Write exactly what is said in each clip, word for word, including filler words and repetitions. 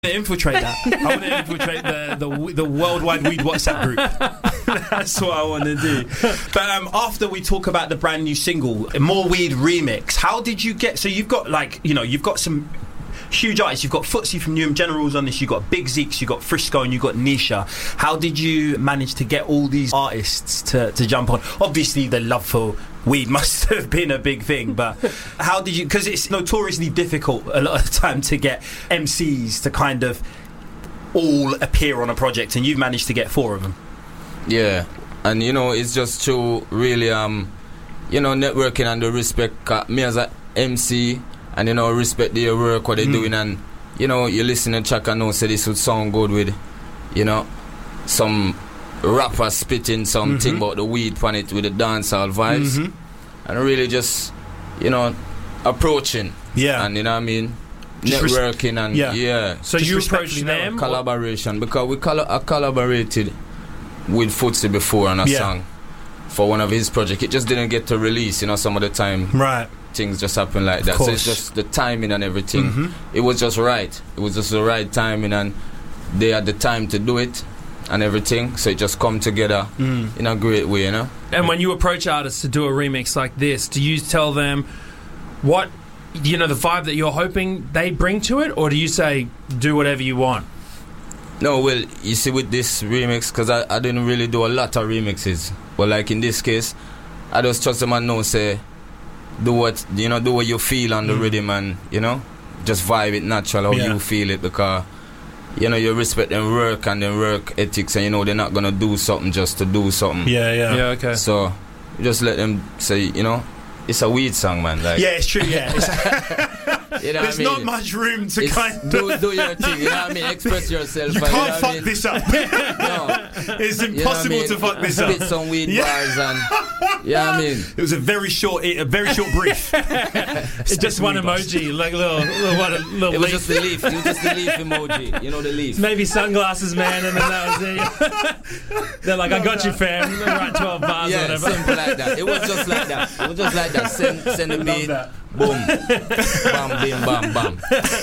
infiltrate that. I want to infiltrate the, the the worldwide weed WhatsApp group. That's what I want to do. But um, after we talk about the brand new single, More Weed Remix, how did you get? So you've got like you know you've got some huge artists. You've got Footsie from Newham Generals on this. You've got Big Zeeks. You've got Frisco, and you've got Nisha. How did you manage to get all these artists to to jump on? Obviously, the love for weed must have been a big thing, but how did you, because it's notoriously difficult a lot of the time to get M Cs to kind of all appear on a project, and you've managed to get four of them. Yeah, and you know, it's just to really um you know, networking and the respect, uh, me as a M C, and you know, respect their work, what they're mm. doing, and you know, you listen to track and know say this would sound good with, you know, some rapper spitting something mm-hmm. about the weed on it with the dancehall vibes, mm-hmm. and really just, you know, approaching, yeah, and you know what I mean, just networking res- and yeah. yeah. So just you approached them, collaboration, because we coll- I collaborated with Footsie before on a yeah. song for one of his projects. It just didn't get to release, you know, some of the time, right? Things just happen like that. So it's just the timing and everything. Mm-hmm. It was just right. It was just the right timing, and they had the time to do it and everything, so it just come together mm. in a great way, you know. And when you approach artists to do a remix like this, do you tell them what, you know, the vibe that you're hoping they bring to it, or do you say do whatever you want? No, well, you see, with this remix, because I, I didn't really do a lot of remixes, but like in this case, I just trust them and know, say, do what, you know, do what you feel on the mm. rhythm, and, you know, just vibe it natural how yeah. you feel it, because, you know, you respect them work and their work ethics, and you know they're not gonna do something just to do something. Yeah, yeah, yeah. Okay. So you just let them say, you know, it's a weed song, man. Like, yeah, it's true. Yeah, it's you know there's what I not mean? much room to it's, kind of do, do your thing. You know what I mean? Express yourself. You can't you know fuck I mean? this up. No, it's impossible you know I mean? to fuck this Spit up. some weed yeah. bars and yeah, I mean, it was a very short, a very short brief. It's just one emoji, like little, little, one, little. It was leaf. just the leaf. It was just the leaf emoji. You know the leaf. Maybe sunglasses, man, and then that was it. They're like, I got you, fam. They're right, twelve bars yeah, or whatever. Simple like that. It was just like that. It was just like that. Send, send the beat. Boom. Bam, bim, bam, bam.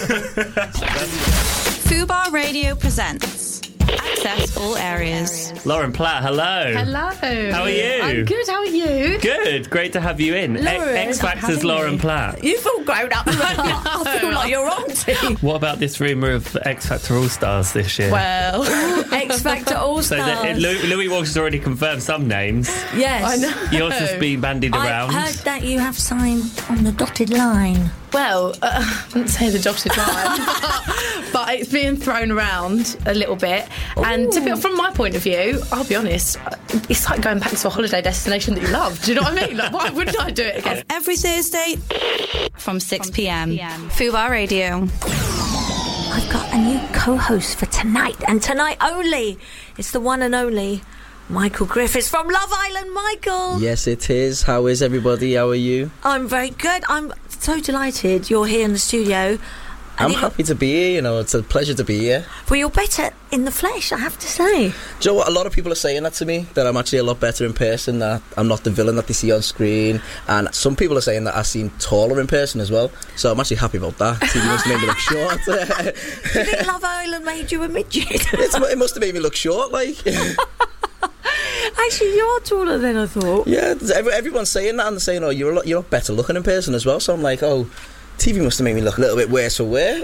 Fubar Radio presents Access All Areas. Lauren Platt, hello. Hello. How are you? I'm good, how are you? Good, great to have you in. Lauren, X Factor's Lauren me. Platt. You feel grown up. I feel like you're auntie. What about this rumour of X Factor All Stars this year? Well, X Factor All So Stars. the, Louis, Louis Walker's already confirmed some names. Yes. I know. Yours has been bandied around. I heard that you have signed on the dotted line. Well, uh, I wouldn't say the dotted line, but it's being thrown around a little bit. Ooh. And to be, from my point of view, I'll be honest, it's like going back to a holiday destination that you love. Do you know what I mean? Like, why wouldn't I do it again? Every Thursday from six p.m. Fubar Radio. I've got a new co-host for tonight, and tonight only. It's the one and only Michael Griffiths from Love Island. Michael. Yes, it is. How is everybody? How are you? I'm very good. I'm so delighted you're here in the studio. I'm happy to be here, you know, it's a pleasure to be here. Well, you're better in the flesh, I have to say. Do you know what? A lot of people are saying that to me, that I'm actually a lot better in person, that I'm not the villain that they see on screen, and some people are saying that I seem taller in person as well, so I'm actually happy about that. T V must have made me look short. Do you think Love Island made you a midget? It's, it must have made me look short, like. Actually, you're taller than I thought. Yeah, every, everyone's saying that, and they're saying, oh, you're a lot, you're a lot better looking in person as well, so I'm like, oh, T V must have made me look a little bit worse for wear.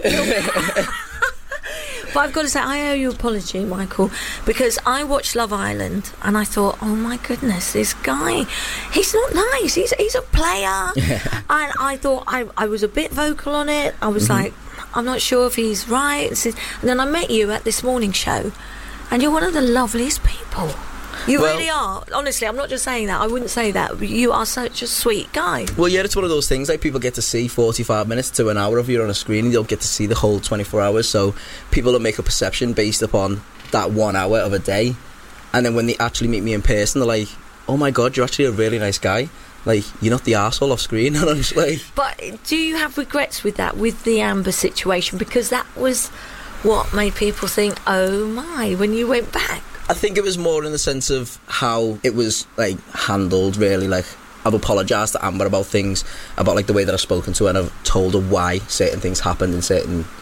But I've got to say, I owe you an apology, Michael, because I watched Love Island and I thought, oh my goodness, this guy, he's not nice. He's he's a player. Yeah. And I thought I, I was a bit vocal on it. I was mm-hmm. like, I'm not sure if he's right. And then I met you at this morning show, and you're one of the loveliest people. You well, really are. Honestly, I'm not just saying that. I wouldn't say that. You are such a sweet guy. Well, yeah, it's one of those things. Like, people get to see forty-five minutes to an hour of you on a screen. You don't get to see the whole twenty-four hours. So people will make a perception based upon that one hour of a day. And then when they actually meet me in person, they're like, oh my God, you're actually a really nice guy. Like, you're not the arsehole off screen. And I'm just like... But do you have regrets with that, with the Amber situation? Because that was what made people think, oh my, when you went back. I think it was more in the sense of how it was, like, handled, really. Like, I've apologised to Amber about things, about, like, the way that I've spoken to her, and I've told her why certain things happened in certain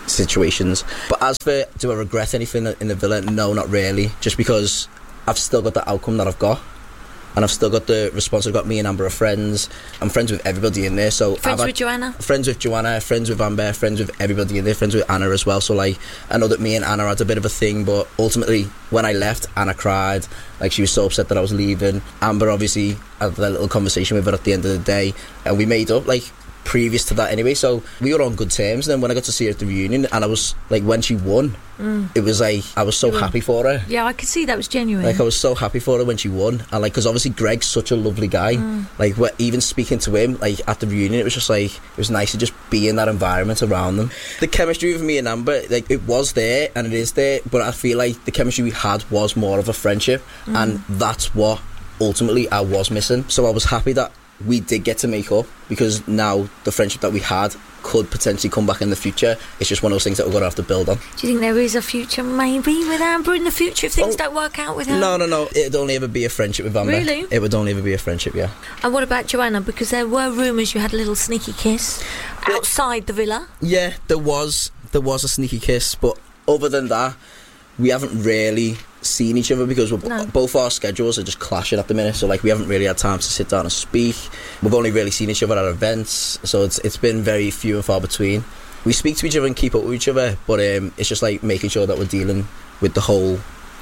situations. But as for do I regret anything in the Villa? No, not really. Just because I've still got the outcome that I've got. And I've still got the response. I've got me and Amber are friends. I'm friends with everybody in there. So friends I've with Joanna? Friends with Joanna, friends with Amber, friends with everybody in there, friends with Anna as well. So like, I know that me and Anna had a bit of a thing, but ultimately when I left, Anna cried. Like, she was so upset that I was leaving. Amber obviously had a little conversation with her at the end of the day, and we made up like previous to that anyway, so we were on good terms. And then when I got to see her at the reunion, and I was like, when she won, mm. it was like I was so happy for her. Yeah, I could see that was genuine. Like, I was so happy for her when she won, and like, because obviously Greg's such a lovely guy. Mm. Like, we're even speaking to him like at the reunion, it was just like, it was nice to just be in that environment around them. The chemistry with me and Amber, like, it was there and it is there, but I feel like the chemistry we had was more of a friendship, mm. and that's what ultimately I was missing. So I was happy that we did get to make up, because now the friendship that we had could potentially come back in the future. It's just one of those things that we're going to have to build on. Do you think there is a future maybe with Amber in the future if things oh, don't work out with her? No, no, no. It'd only ever be a friendship with Amber. Really? It would only ever be a friendship, yeah. And what about Joanna? Because there were rumours you had a little sneaky kiss outside the villa. Yeah, there was. There was a sneaky kiss, but other than that, we haven't really seen each other, because we're, no. both our schedules are just clashing at the minute, so like we haven't really had time to sit down and speak. We've only really seen each other at events, so it's it's been very few and far between. We speak to each other and keep up with each other, but um, it's just like making sure that we're dealing with the whole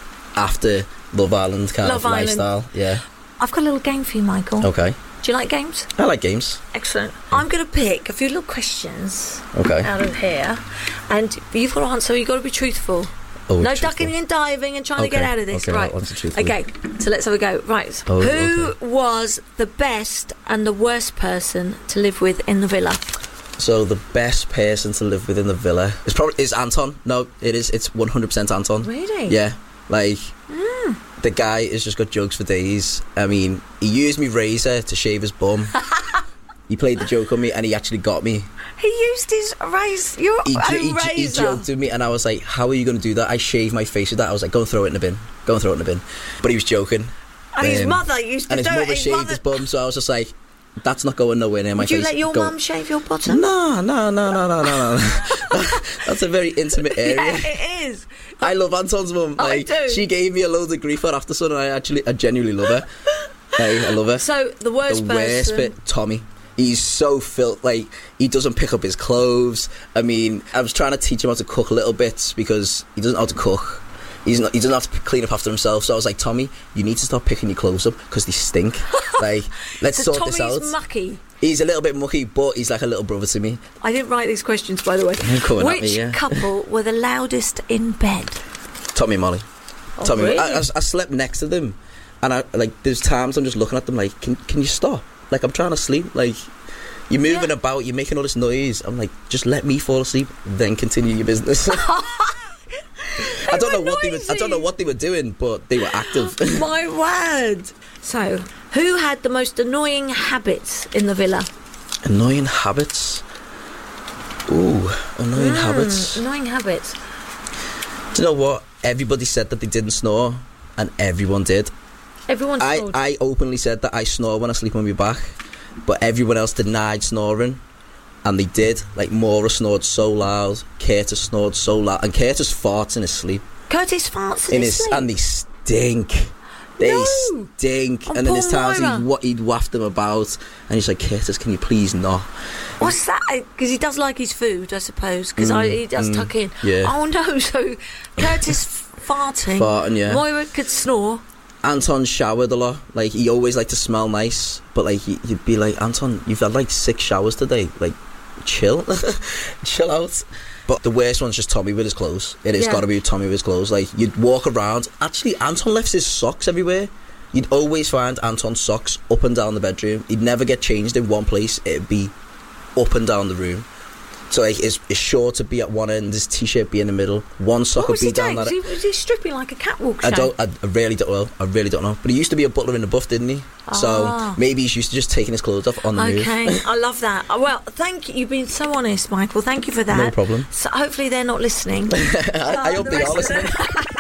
after Love Island kind Love of Island. lifestyle. Yeah. I've got a little game for you, Michael. Okay. Do you like games? I like games. Excellent. I'm going to pick a few little questions okay. out of here, and you've got to answer. You've got to be truthful. Oh, no truthful. ducking and diving and trying okay. to get out of this. Okay, right. Okay, so let's have a go. Right. Oh, Who okay. was the best and the worst person to live with in the villa? So the best person to live with in the villa is probably is Anton. No, it is. It's one hundred percent Anton. Really? Yeah. Like, mm. the guy has just got jokes for days. I mean, he used me razor to shave his bum. He played the joke on me, and he actually got me. He used his razor. Your he, own he, razor. He joked with me, and I was like, "How are you going to do that?" I shaved my face with that. I was like, "Go and throw it in the bin. Go and throw it in the bin." But he was joking. And um, his mother used to and do his it. mother his shaved mother... his bum, so I was just like, "That's not going nowhere near my Would face." you let your Go. mum shave your bottom? No, no, no, no, no, no, no. That's a very intimate area. Yeah, it is. I love Anton's mum. Like, I do. She gave me a load of grief for after son, and I actually, I genuinely love her. Like, I love her. So the worst the person. worst bit, Tommy. He's so filth. Like, he doesn't pick up his clothes. I mean, I was trying to teach him how to cook little bits, because he doesn't know how to cook. He's not. He doesn't have to clean up after himself. So I was like, Tommy, you need to stop picking your clothes up, because they stink. Like, let's so sort Tommy's this out. mucky. He's a little bit mucky, but he's like a little brother to me. I didn't write these questions, by the way. Coming Which at me, yeah. couple were the loudest in bed? Tommy and Molly. Oh, Tommy. really? I, I, I slept next to them, and I like. There's times I'm just looking at them like, can can you stop? Like, I'm trying to sleep. Like, you're moving Yeah. about, you're making all this noise. I'm like, just let me fall asleep, then continue your business. I don't know what they were. I don't know what they were doing, but they were active. My word. So, who had the most annoying habits in the villa? Annoying habits. Ooh, annoying Mm, habits. Annoying habits. Do you know what? Everybody said that they didn't snore, and everyone did. Everyone I, snored. I openly said that I snore when I sleep on my back, but everyone else denied snoring, and they did. Like, Maura snored so loud, Curtis snored so loud, and Curtis farts in his sleep. Curtis farts in, In his his sleep. and they stink. They No! stink. On And then there's poor times Moira. he'd, wa- he'd waft them about, and he's like, Curtis, can you please not? What's that? Because he does like his food, I suppose. Because Mm, he does mm, tuck in. yeah. Oh no! So Curtis farting. Farting, yeah. Moira could snore. Anton showered a lot. Like, he always liked to smell nice, but like, he, you'd be like, Anton, you've had like six showers today. Like, chill, chill out. But the worst one's just Tommy with his clothes. It has Yeah. got to be Tommy with his clothes. Like, you'd walk around. Actually, Anton left his socks everywhere. You'd always find Anton's socks up and down the bedroom. He'd never get changed in one place. It'd be up and down the room. So like, his, his shorts would be at one end, his t-shirt be in the middle. One sock What would was be he down doing? that. Was he, was he stripping like a catwalk show? I don't. I, I really don't. Well, I really don't know. But he used to be a butler in the Buff, didn't he? Ah. So maybe he's used to just taking his clothes off on the move. Okay, I love that. Uh, Well, thank you. You've been so honest, Michael. Thank you for that. No problem. So hopefully they're not listening. I, I hope the they are rest of listening.